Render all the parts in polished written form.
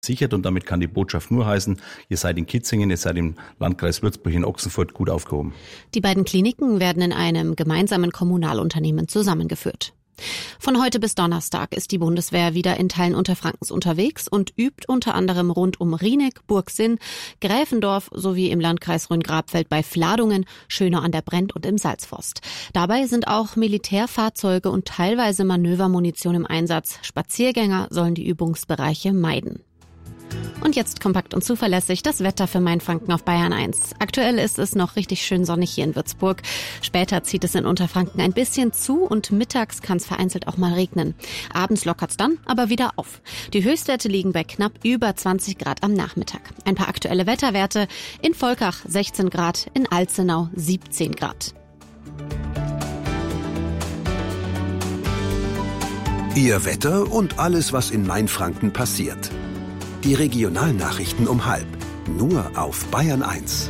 sichert und damit kann die Botschaft nur heißen, ihr seid in Kitzingen, ihr seid im Landkreis Würzburg in Ochsenfurt gut aufgehoben. Die beiden Kliniken werden in einem gemeinsamen Kommunalunternehmen zusammengeführt. Von heute bis Donnerstag ist die Bundeswehr wieder in Teilen Unterfrankens unterwegs und übt unter anderem rund um Rieneck, Burgsinn, Gräfendorf sowie im Landkreis Rhön-Grabfeld bei Vladungen, Schönau an der Brenn und im Salzforst. Dabei sind auch Militärfahrzeuge und teilweise Manövermunition im Einsatz. Spaziergänger sollen die Übungsbereiche meiden. Und jetzt kompakt und zuverlässig das Wetter für Mainfranken auf Bayern 1. Aktuell ist es noch richtig schön sonnig hier in Würzburg. Später zieht es in Unterfranken ein bisschen zu und mittags kann es vereinzelt auch mal regnen. Abends lockert es dann aber wieder auf. Die Höchstwerte liegen bei knapp über 20 Grad am Nachmittag. Ein paar aktuelle Wetterwerte: in Volkach 16 Grad, in Alzenau 17 Grad. Ihr Wetter und alles, was in Mainfranken passiert. Die Regionalnachrichten um 12:30, nur auf Bayern 1.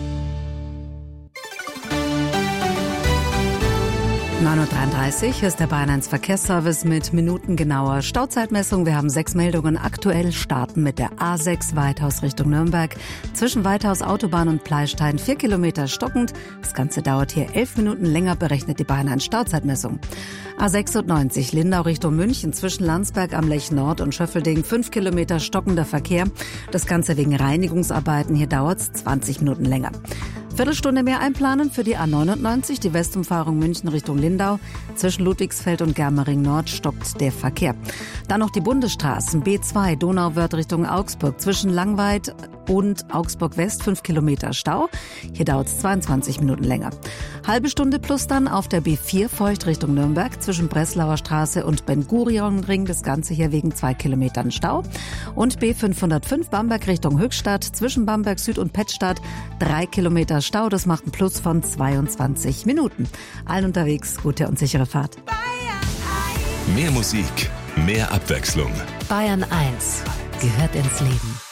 9:33 Uhr, hier ist der Bayern 1 Verkehrsservice mit minutengenauer Stauzeitmessung. Wir haben 6 Meldungen. Aktuell starten mit der A6 Weithaus Richtung Nürnberg. Zwischen Weithaus Autobahn und Pleistein 4 Kilometer stockend. Das Ganze dauert hier 11 Minuten länger, berechnet die Bayern 1 Stauzeitmessung. A96 Lindau Richtung München zwischen Landsberg am Lech Nord und Schöffelding 5 Kilometer stockender Verkehr. Das Ganze wegen Reinigungsarbeiten. Hier dauert es 20 Minuten länger. Viertelstunde mehr einplanen für die A99, die Westumfahrung München Richtung Lindau. Zwischen Ludwigsfeld und Germering Nord stockt der Verkehr. Dann noch die Bundesstraßen B2 Donauwörth Richtung Augsburg. Zwischen Langweid und Augsburg West 5 Kilometer Stau. Hier dauert es 22 Minuten länger. Halbe Stunde plus dann auf der B4 Feucht Richtung Nürnberg. Zwischen Breslauer Straße und Ben-Gurion-Ring. Das Ganze hier wegen 2 Kilometern Stau. Und B505 Bamberg Richtung Höchstadt. Zwischen Bamberg Süd und Pettstadt 3 Kilometer Stau. Das macht einen Plus von 22 Minuten. Allen unterwegs gute und sichere Fahrt. Mehr Musik, mehr Abwechslung. Bayern 1 gehört ins Leben.